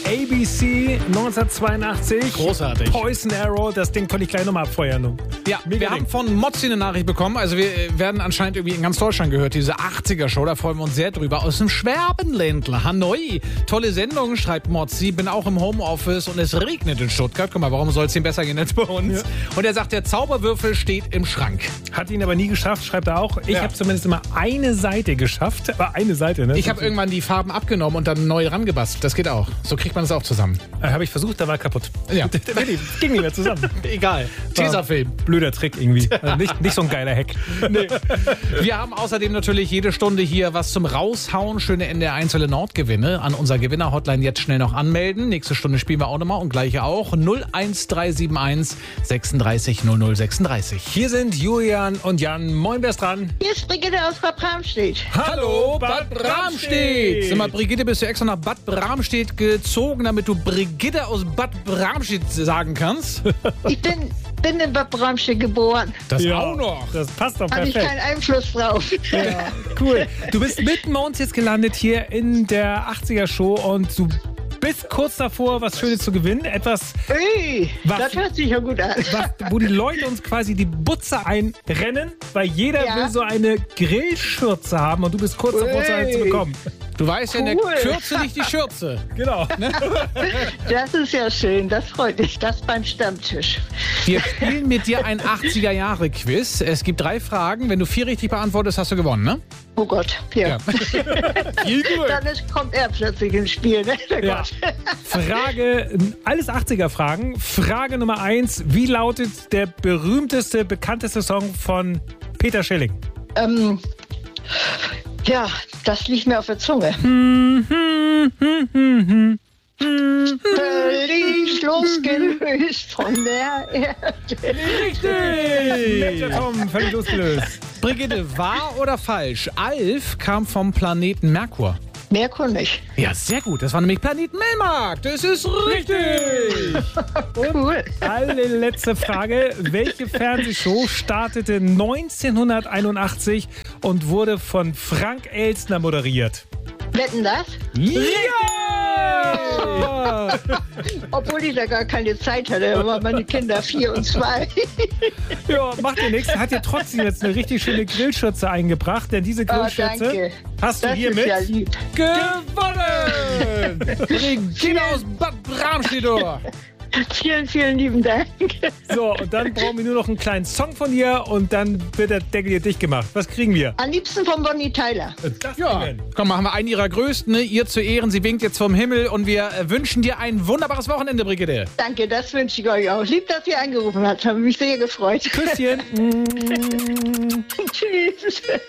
ABC 1982. Großartig. Poison Arrow, das Ding konnte ich gleich nochmal abfeuern. Ja, wir haben von Mozzi eine Nachricht bekommen. Also wir werden anscheinend irgendwie in ganz Deutschland gehört, diese 80er-Show. Da freuen wir uns sehr drüber. Aus dem Schwabenländler, Hanoi. Tolle Sendung, schreibt Mozzi. Bin auch im Homeoffice und es regnet in Stuttgart. Guck mal, warum soll es ihm besser gehen als bei uns? Ja. Und er sagt, der Zauberwürfel steht im Schrank. Hat ihn aber nie geschafft, schreibt er auch. Ich habe zumindest immer eine Seite geschafft. Aber eine Seite, ne? Ich habe irgendwann die Farben abgenommen und dann neu rangebastelt. Das geht auch. So kriegt man es auch zusammen. Habe ich versucht, da war kaputt. Ja. Ging nicht mehr zusammen. Egal. Tesafilm. Blöder Trick irgendwie. Also nicht so ein geiler Hack. Nee. Wir haben außerdem natürlich jede Stunde hier was zum Raushauen. Schöne NDR1 Nord-Gewinne. An unserer Gewinner-Hotline jetzt schnell noch anmelden. Nächste Stunde spielen wir auch nochmal und gleiche auch. 01371 36 00 36. Hier sind Julian und Jan. Moin, wer ist dran? Hier ist Brigitte aus Bad Bramstedt. Hallo, Bad Bramstedt. Sag mal, Brigitte, bist du extra nach Bad Bramstedt gezogen, damit du Brigitte aus Bad Bramstedt sagen kannst? Ich bin in Bad Bramstedt geboren. Das auch noch. Das passt doch Habe ich perfekt. keinen Einfluss drauf. Ja, cool. Du bist mitten bei uns jetzt gelandet hier in der 80er-Show und du bist kurz davor, was Schönes zu gewinnen. Etwas, Ui, das hört sich ja gut an. wo die Leute uns quasi die Butze einrennen, weil jeder will so eine Grillschürze haben und du bist kurz davor, so eine zu bekommen. Du weißt ja, in der Kürze nicht die Schürze. Genau. Das ist ja schön, das freut mich. Das beim Stammtisch. Wir spielen mit dir ein 80er-Jahre-Quiz. Es gibt 3 Fragen. Wenn du 4 richtig beantwortest, hast du gewonnen, ne? Oh Gott, ja. Viel Glück. Dann kommt er plötzlich ins Spiel, ne? Ja. Frage, alles 80er-Fragen. Frage Nummer 1. Wie lautet der berühmteste, bekannteste Song von Peter Schilling? Ja, das liegt mir auf der Zunge. Völlig losgelöst von der Erde. Richtig! Tom, völlig losgelöst. Brigitte, wahr oder falsch? Alf kam vom Planeten Merkur. Merkur nicht. Ja, sehr gut. Das war nämlich Planet Melmark. Das ist richtig. Cool. Allerletzte Frage. Welche Fernsehshow startete 1981 und wurde von Frank Elstner moderiert? Wetten das? Ja! Obwohl ich da gar keine Zeit hatte, da waren meine Kinder 4 und 2. Ja, macht dir nichts. Hat dir trotzdem jetzt eine richtig schöne Grillschürze eingebracht, denn diese Grillschürze danke. hast du Das hiermit ist ja lieb. Gewonnen! Brigitte aus Bad Bramstedt. Vielen, vielen lieben Dank. So, und dann brauchen wir nur noch einen kleinen Song von dir und dann wird der Deckel hier dicht gemacht. Was kriegen wir? Am liebsten von Bonnie Tyler. Das Ja, Ding. komm, machen wir einen ihrer größten, ne? Ihr zu Ehren. Sie winkt jetzt vom Himmel und wir wünschen dir ein wunderbares Wochenende, Brigitte. Danke, das wünsche ich euch auch. Lieb, dass ihr angerufen habt. Habe mich sehr gefreut. Küsschen. Tschüss.